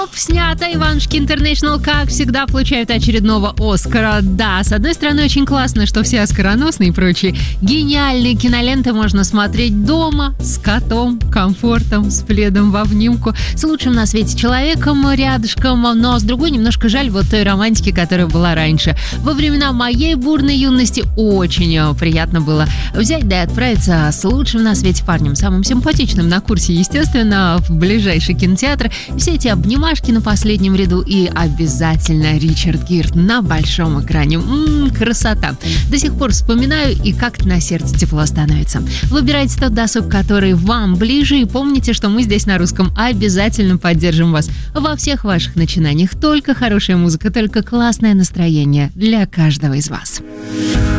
Снято. Иванушки Интернешнл, как всегда, получают очередного Оскара. Да, с одной стороны, очень классно, что все оскароносные и прочие гениальные киноленты можно смотреть дома, с котом, комфортом, с пледом в обнимку, с лучшим на свете человеком рядышком, но с другой немножко жаль вот той романтики, которая была раньше. Во времена моей бурной юности очень приятно было взять да и отправиться с лучшим на свете парнем, самым симпатичным на курсе, естественно, в ближайший кинотеатр. Все эти обнимашки на последнем ряду и обязательно Ричард Гир на большом экране. Красота. До сих пор вспоминаю и как-то на сердце тепло становится. Выбирайте тот досуг, который вам ближе, и помните, что мы здесь на Русском обязательно поддержим вас во всех ваших начинаниях. Только хорошая музыка, только классное настроение для каждого из вас.